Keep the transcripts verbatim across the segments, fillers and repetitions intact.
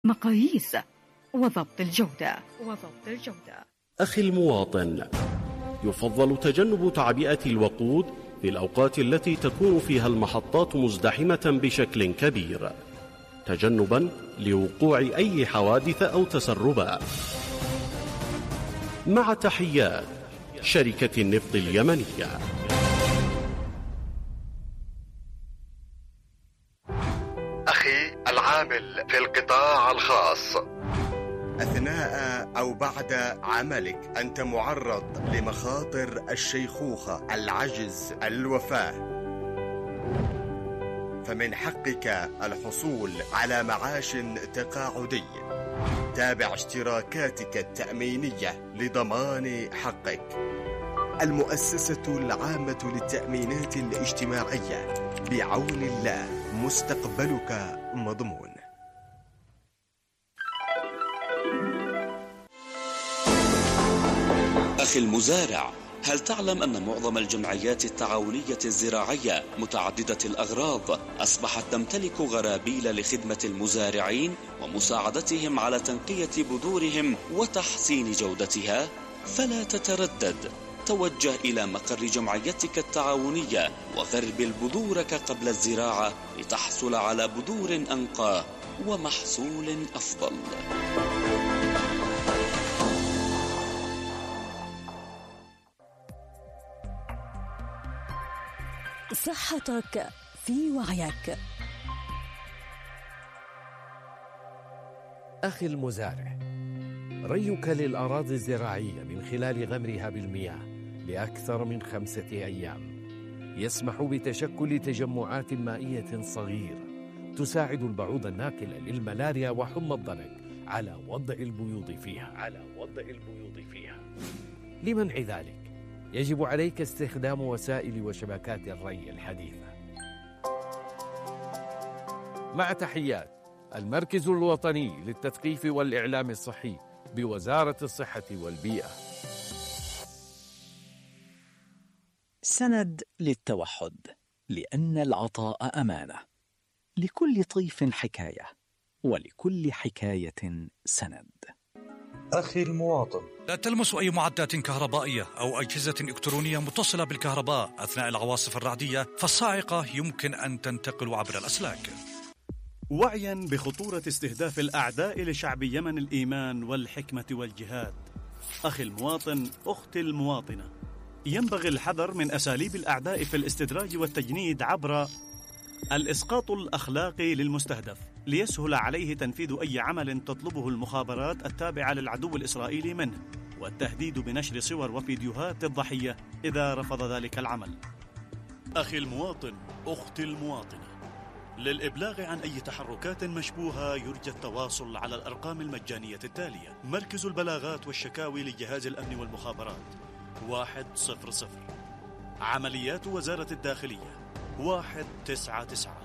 مقاييس وضبط الجودة وضبط الجودة. أخي المواطن، يفضل تجنب تعبئة الوقود في الأوقات التي تكون فيها المحطات مزدحمة بشكل كبير، تجنبا لوقوع أي حوادث أو تسربات. مع تحيات شركة النفط اليمنية. أخي العامل في القطاع الخاص، أثناء أو بعد عملك أنت معرض لمخاطر الشيخوخة، العجز، الوفاة، فمن حقك الحصول على معاش تقاعدي. تابع اشتراكاتك التأمينية لضمان حقك. المؤسسة العامة للتأمينات الاجتماعية، بعون الله مستقبلك مضمون. أخي المزارع، هل تعلم أن معظم الجمعيات التعاونية الزراعية متعددة الأغراض أصبحت تمتلك غرابيل لخدمة المزارعين ومساعدتهم على تنقية بذورهم وتحسين جودتها؟ فلا تتردد، توجه إلى مقر جمعيتك التعاونية وغربل بذورك قبل الزراعة لتحصل على بذور أنقى ومحصول أفضل. صحتك في وعيك. أخي المزارع، ريك للأراضي الزراعية من خلال غمرها بالمياه لأكثر من خمسة أيام يسمح بتشكل تجمعات مائية صغيرة تساعد البعوض الناقلة للملاريا وحمى الضنك على وضع البيوض فيها على وضع البيوض فيها. لمنع ذلك يجب عليك استخدام وسائل وشبكات الري الحديثة. مع تحيات المركز الوطني للتثقيف والإعلام الصحي بوزارة الصحة والبيئة. سند للتوحد، لأن العطاء أمانة. لكل طيف حكاية، ولكل حكاية سند. أخي المواطن، لا تلمس أي معدات كهربائية أو أجهزة إلكترونية متصلة بالكهرباء أثناء العواصف الرعدية، فالصاعقة يمكن أن تنتقل عبر الأسلاك. وعيا بخطورة استهداف الأعداء لشعب يمن الإيمان والحكمة والجهاد. أخي المواطن، أختي المواطنة، ينبغي الحذر من أساليب الأعداء في الاستدراج والتجنيد عبر الإسقاط الأخلاقي للمستهدف، ليسهل عليه تنفيذ أي عمل تطلبه المخابرات التابعة للعدو الإسرائيلي منه، والتهديد بنشر صور وفيديوهات الضحية إذا رفض ذلك العمل. أخي المواطن، أختي المواطنة، للإبلاغ عن أي تحركات مشبوهة يرجى التواصل على الأرقام المجانية التالية: مركز البلاغات والشكاوي لجهاز الأمن والمخابرات واحد صفر صفر، عمليات وزارة الداخلية واحد تسعة تسعة.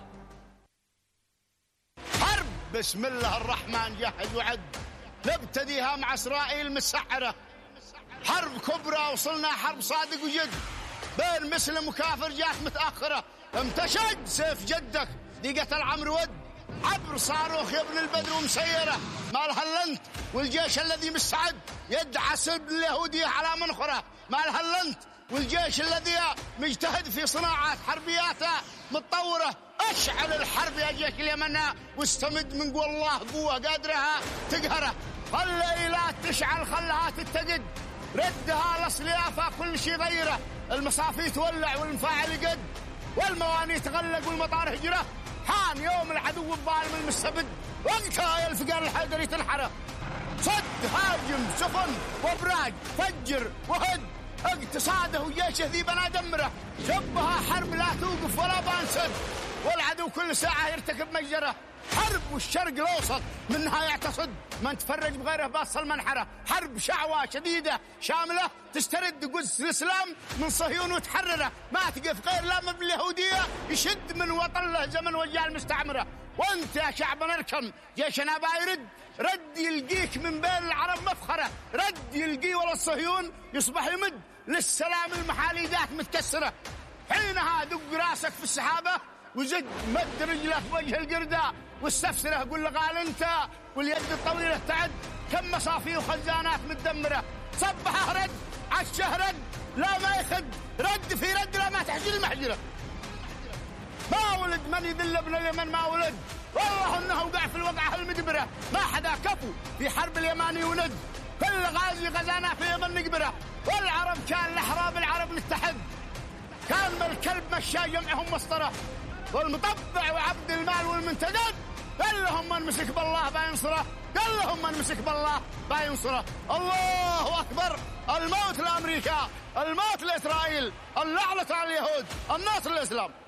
حرب بسم الله الرحمن جهز وعد، نبتديها مع إسرائيل مسعرة. حرب كبرى وصلنا، حرب صادق وجد، بين مسلم وكافر جات متأخرة. امتشد سيف جدك دقة العمر ود، عبر صاروخ يا ابن البدر ومسيرة. مالها اللنت والجيش الذي مستعد يدعى سلب اليهودية على منخرة. مالها اللنت والجيش الذي مجتهد في صناعة حربياته متطورة. اشعل الحرب يا جيش اليمن واستمد من قوى الله قوة قادرها تقهره. خلي إيلات تشعل، خلها تتقد، ردها لصليافة كل شيء غيره. المصافي تولع والمفاعل يقد، والمواني تغلق والمطار هجرة. حان يوم العدو الظالم المستبد، وقتها يا الفقار الحيدري تنحره. صد هاجم سفن وابراج، فجر وهد، اقتصاده وجيشه ذي بنا دمره. شبها حرب لا توقف ولا بانسد، والعدو كل ساعة يرتكب مجزرة. حرب والشرق الأوسط منها يعتصد، من تفرج بغيره باص المنحرة. حرب شعوى شديدة شاملة تسترد قدس الإسلام من صهيون وتحرره. ما تقف غير لما باليهودية يشد من وطن له زمن وجاء المستعمرة. وانت يا شعب نركم جيشنا بايرد، رد يلقيك من بين العرب مفخرة. رد يلقي ولا الصهيون يصبح يمد للسلام المحاليدات متكسرة. حينها دق راسك في السحابة وزد مد رجلك بوجه القرداء. والسفسره قول له قال انت، واليد الطويله تعد كم مصافي وخزانات متدمره. صبحه رد عشه رد لا ما يخد، رد في رد لا ما تحجر المحجره. ما ولد من يدل ابن اليمن ما ولد، والله انه وقع في الوقعه المدبره. ما حدا كفو في حرب اليماني وند، كل غازي غزانا في يمن نقبره. والعرب كان الاحراب العرب نتحد، كان بالكلب مشى جمعهم مسطره. والمطبع وعبد المال والمنتدب قال لهم من مسك بالله بينصره، قال لهم من مسك بالله بينصره. الله اكبر، الموت لامريكا، الموت لاسرائيل، اللعنه على اليهود، النصر للاسلام.